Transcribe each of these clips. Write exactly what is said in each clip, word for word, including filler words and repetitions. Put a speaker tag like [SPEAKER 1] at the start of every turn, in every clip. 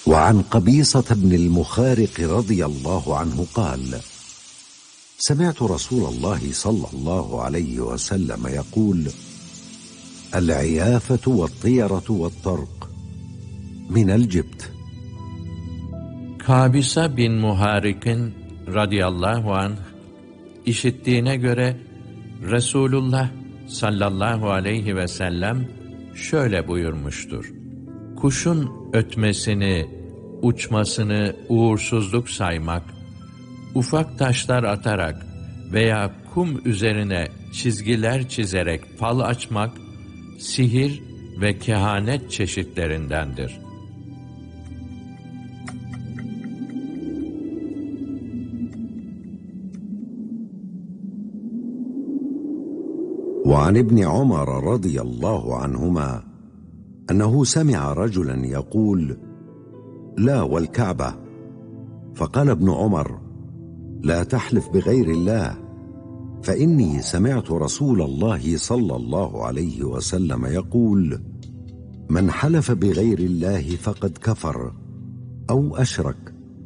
[SPEAKER 1] وعن قبيصة بن المخارق رضي الله عنه قال: سمعت رسول الله صلى الله عليه وسلم يقول: العيافة والطيرة والطرق من الجبت.
[SPEAKER 2] Kabisa bin Muharik'in radıyallahu anh işittiğine göre Resulullah sallallahu aleyhi ve sellem şöyle buyurmuştur: Kuşun ötmesini, uçmasını uğursuzluk saymak, ufak taşlar atarak veya kum üzerine çizgiler çizerek fal açmak, sihir ve kehanet çeşitlerindendir.
[SPEAKER 1] وعن ابن عمر رضي الله عنهما أنه سمع رجلا يقول: لا والكعبة. فقال ابن عمر: لا تحلف بغير الله، فإني سمعت رسول الله صلى الله عليه وسلم يقول: من حلف بغير الله فقد كفر أو أشرك.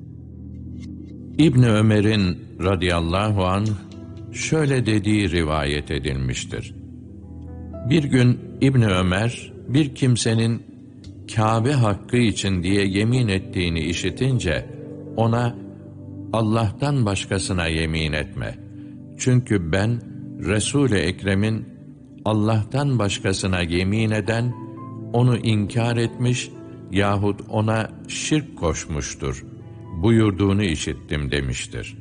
[SPEAKER 2] İbn Ömer'in radıyallahu anh şöyle dediği rivayet edilmiştir: Bir gün İbn Ömer bir kimsenin Kâbe hakkı için diye yemin ettiğini işitince ona Allah'tan başkasına yemin etme. Çünkü ben Resul-i Ekrem'in Allah'tan başkasına yemin eden onu inkar etmiş yahut ona şirk koşmuştur buyurduğunu işittim demiştir.